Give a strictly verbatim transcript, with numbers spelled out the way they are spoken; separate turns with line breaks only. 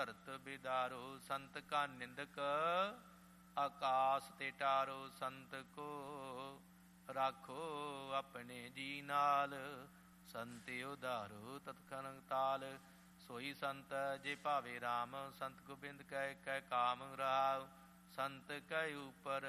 ਧਰਤ ਬਿਦਾਰੋ ਸੰਤ ਕਾ ਨਿੰਦਕ, ਆਕਾਸ ਤੇ ਟਾਰੋ ਸੰਤ ਕੋ ਰਾਖੋ ਆਪਣੇ ਜੀ ਨਾਲ, ਸੰਤ ਉਧਾਰੋ ਤਤਖਨ ਤਾਲ। ਸੋਈ ਸੰਤ ਜੇ ਭਾਵੇ ਰਾਮ, ਸੰਤ ਗੋਬਿੰਦ ਕੈ ਕੈ ਕਾਮ ਰਾਵ। ਸੰਤ ਕੈ ਉਪਰ